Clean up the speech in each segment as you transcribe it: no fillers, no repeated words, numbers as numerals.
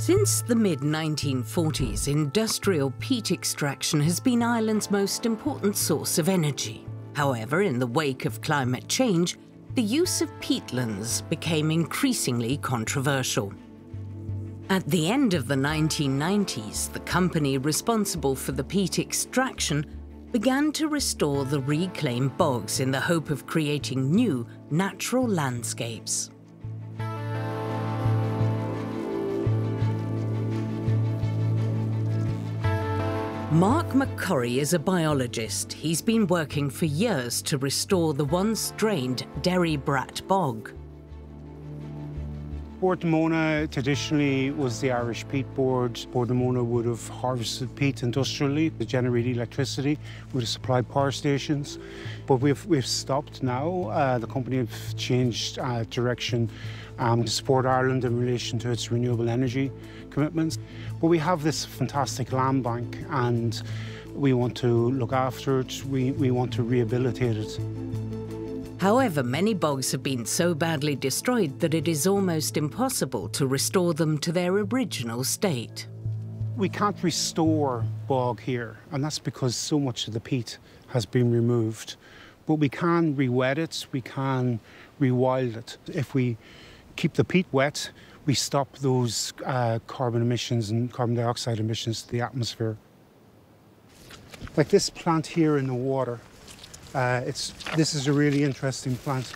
Since the mid-1940s, industrial peat extraction has been Ireland's most important source of energy. However, in the wake of climate change, the use of peatlands became increasingly controversial. At the end of the 1990s, the company responsible for the peat extraction began to restore the reclaimed bogs in the hope of creating new, natural landscapes. Mark McCurry is a biologist. He's been working for years to restore the once drained Derry Brat Bog. Bord na Móna traditionally was the Irish peat board. Bord na Móna would have harvested peat industrially to generate electricity, would have supplied power stations. But we've stopped now. The company have changed direction to support Ireland in relation to its renewable energy commitments. But we have this fantastic land bank and we want to look after it, we want to rehabilitate it. However, many bogs have been so badly destroyed that it is almost impossible to restore them to their original state. We can't restore bog here, and that's because so much of the peat has been removed. But we can re-wet it, we can rewild it. If we keep the peat wet, we stop those carbon emissions and carbon dioxide emissions to the atmosphere. Like this plant here in the water. This is a really interesting plant.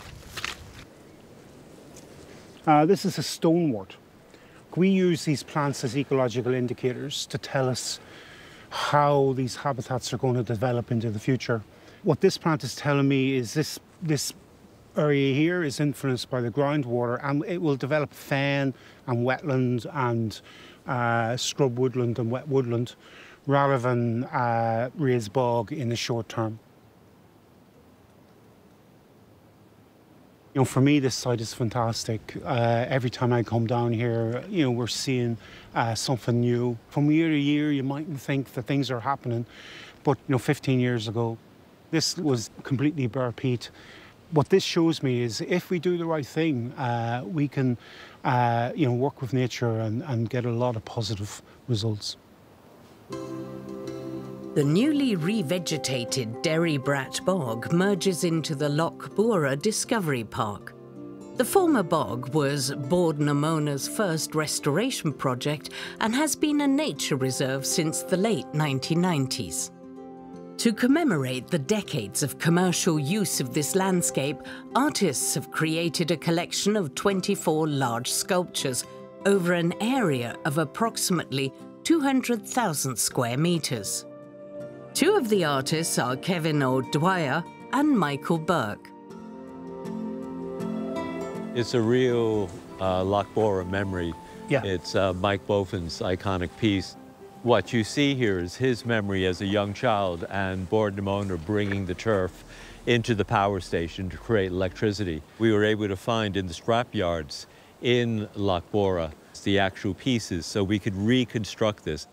This is a stonewort. We use these plants as ecological indicators to tell us how these habitats are going to develop into the future. What this plant is telling me is this area here is influenced by the groundwater and it will develop fen and wetland and scrub woodland and wet woodland rather than raised bog in the short term. You know, for me, this site is fantastic. Every time I come down here, you know, we're seeing something new. From year to year, you mightn't think that things are happening, but, you know, 15 years ago, this was completely bare peat. What this shows me is if we do the right thing, we can, you know, work with nature and get a lot of positive results. The newly revegetated Derry Brat Bog merges into the Loch Bora Discovery Park. The former bog was Bord na Móna's first restoration project and has been a nature reserve since the late 1990s. To commemorate the decades of commercial use of this landscape, artists have created a collection of 24 large sculptures over an area of approximately 200,000 square metres. Two of the artists are Kevin O'Dwyer and Michael Burke. It's a real Loch Bora memory. Yeah. It's Mike Bofan's iconic piece. What you see here is his memory as a young child and Bord na Móna bringing the turf into the power station to create electricity. We were able to find in the scrapyards in Loch Bora the actual pieces so we could reconstruct this.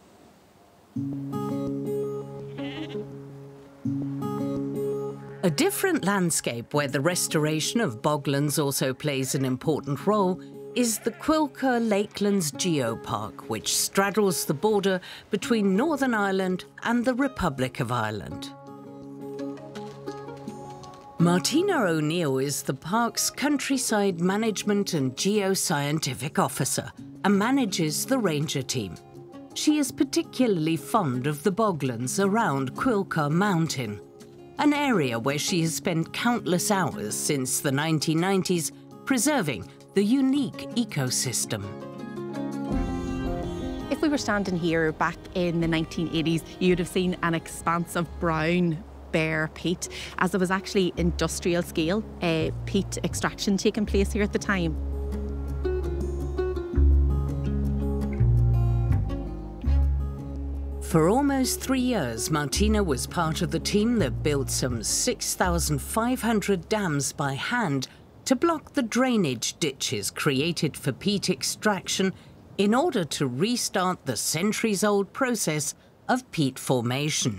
A different landscape where the restoration of boglands also plays an important role is the Quilca Lakelands Geopark, which straddles the border between Northern Ireland and the Republic of Ireland. Martina O'Neill is the park's countryside management and geoscientific officer and manages the ranger team. She is particularly fond of the boglands around Quilca Mountain, an area where she has spent countless hours since the 1990s preserving the unique ecosystem. If we were standing here back in the 1980s, you'd have seen an expanse of brown, bare peat, as there was actually industrial scale peat extraction taking place here at the time. For almost 3 years, Martina was part of the team that built some 6,500 dams by hand to block the drainage ditches created for peat extraction in order to restart the centuries-old process of peat formation.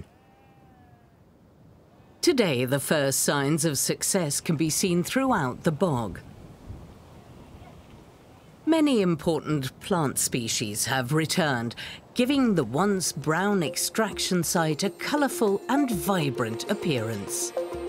Today, the first signs of success can be seen throughout the bog. Many important plant species have returned, giving the once brown extraction site a colourful and vibrant appearance.